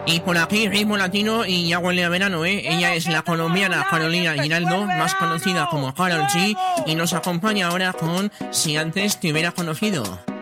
Y por aquí, ritmo latino y ya huele a verano, ¿eh? Ella es la colombiana Carolina Giraldo, más conocida como Karol G, y nos acompaña ahora con Si antes te hubiera conocido.